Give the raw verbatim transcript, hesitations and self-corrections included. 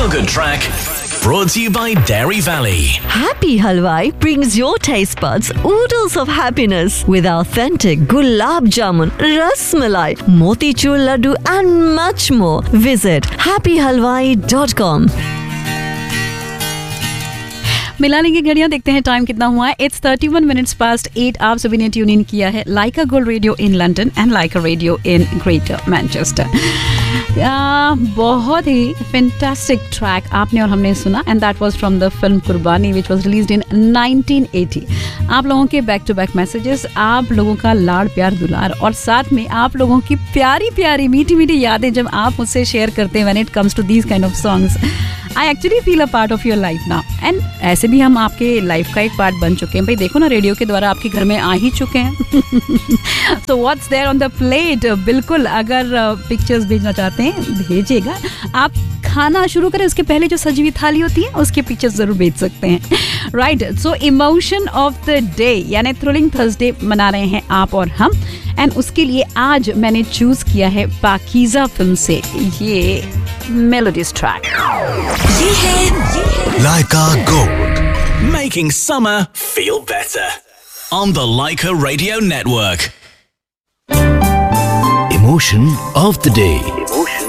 Feel Good Track brought to you by Dairy Valley. Happy Halwai brings your taste buds oodles of happiness with authentic gulab jamun, ras malai, motichur laddu and much more. Visit happy halwai dot com. मिला लेंगे घड़ियां, देखते हैं time कितना हुआ है. It's thirty one minutes past eight. आप सभी ने ट्यून इन किया है like a gold radio in London and like a radio in greater Manchester. बहुत ही फैंटास्टिक ट्रैक आपने और हमने सुना and that was from the film कुर्बानी which was released in nineteen eighty. आप लोगों के बैक टू बैक मैसेजेस, आप लोगों का लाड़ प्यार दुलार और साथ में आप लोगों की प्यारी प्यारी मीठी मीठी यादें जब आप मुझसे शेयर करते हैं when it comes to these kind of songs, I actually feel a part of your life now. And ऐसे भी हम आपके लाइफ का एक पार्ट बन चुके हैं. भाई देखो ना, रेडियो के द्वारा आपके घर में आ ही चुके हैं. तो what's there on the plate. बिल्कुल, अगर पिक्चर्स भेजना चाहते हैं भेजिएगा. आप खाना शुरू करें उसके पहले जो सजी हुई थाली होती है उसके पिक्चर्स जरूर भेज सकते हैं. Right. So emotion of the day यानी थ्रिलिंग थर्सडे मना रहे हैं आप और हम. एंड उसके लिए आज मैंने चूज किया है पाकीज़ा फिल्म से ये मेलोडीज ट्रैक. ये है Laika Gold, making summer feel better on the Laika Radio Network. Emotion of the day. Emotion